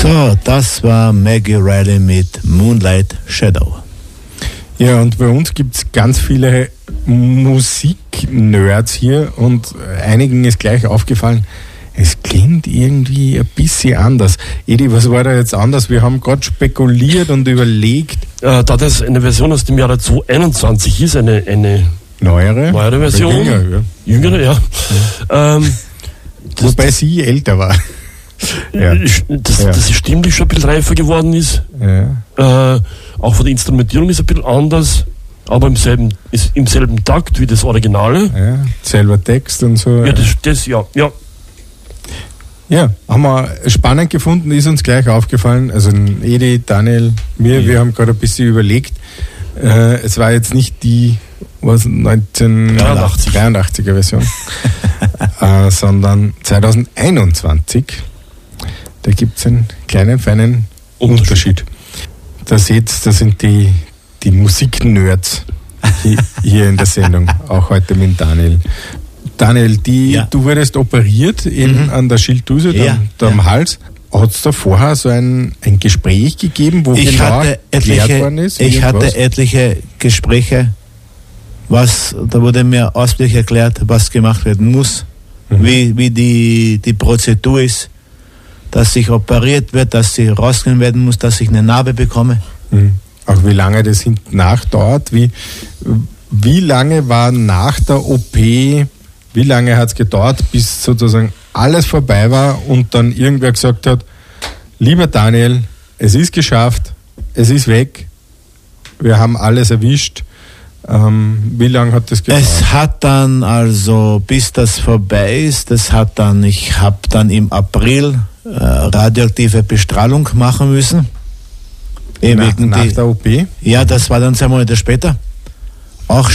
So, das war Maggie Riley mit Moonlight Shadow. Ja, und bei uns gibt es ganz viele Musiknerds hier und einigen ist gleich aufgefallen, es klingt irgendwie ein bisschen anders. Edi, was war da jetzt anders? Wir haben gerade spekuliert und überlegt. Da das eine Version aus dem Jahre 2021 ist, eine neuere Version. Jüngere, ja. Wobei sie älter war. Das stimmlich schon ein bisschen reifer geworden ist. Ja. Auch von der Instrumentierung ist ein bisschen anders, aber im selben Takt wie das Originale. Ja, selber Text und so. Ja, ja. Ja, haben wir spannend gefunden, ist uns gleich aufgefallen. Also Edi, Daniel, wir haben gerade ein bisschen überlegt. Es war jetzt nicht die 1983er Version, sondern 2021. Da gibt es einen kleinen, feinen Unterschied. Da seht ihr, das sind die Musiknerds hier in der Sendung, auch heute mit Daniel. Daniel, du wurdest operiert an der Schilddrüse, am Hals. Hat es da vorher so ein Gespräch gegeben, wo geklärt worden ist? Ich hatte etliche Gespräche, da wurde mir ausführlich erklärt, was gemacht werden muss, wie die Prozedur ist, dass ich operiert wird, dass ich rausgehen werden muss, dass ich eine Narbe bekomme. Auch wie lange das hinten nachdauert, wie lange war nach der OP, wie lange hat es gedauert, bis sozusagen alles vorbei war und dann irgendwer gesagt hat, lieber Daniel, es ist geschafft, es ist weg, wir haben alles erwischt. Wie lange hat das gedauert? Es hat dann bis das vorbei ist, ich habe dann im April radioaktive Bestrahlung machen müssen. Nach der OP? Ja, das war dann 2 Monate später. Auch